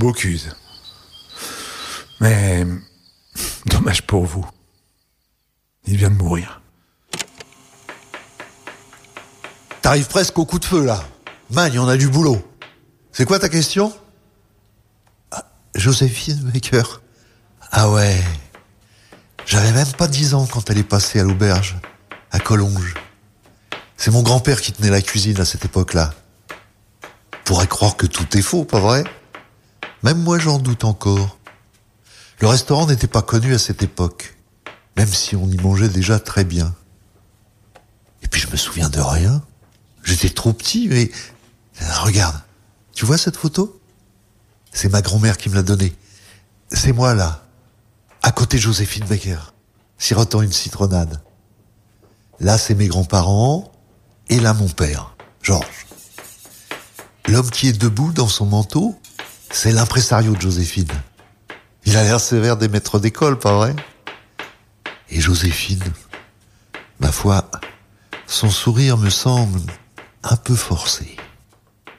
Bocuse. Mais dommage pour vous. Il vient de mourir. T'arrives presque au coup de feu, là. Magne, on a du boulot. C'est quoi ta question? Joséphine Baker. Ah ouais. J'avais même pas 10 ans quand elle est passée à l'auberge, à Collonges. C'est mon grand-père qui tenait la cuisine à cette époque-là. Pourrait croire que tout est faux, pas vrai? Même moi, j'en doute encore. Le restaurant n'était pas connu à cette époque, même si on y mangeait déjà très bien. Et puis je me souviens de rien. J'étais trop petit, mais... Regarde, tu vois cette photo? C'est ma grand-mère qui me l'a donnée. C'est moi, là, à côté de Joséphine Baker, sirotant une citronnade. Là, c'est mes grands-parents, et là, mon père, Georges. L'homme qui est debout dans son manteau, c'est l'impresario de Joséphine. Il a l'air sévère des maîtres d'école, pas vrai? Et Joséphine, ma foi, son sourire me semble un peu forcé.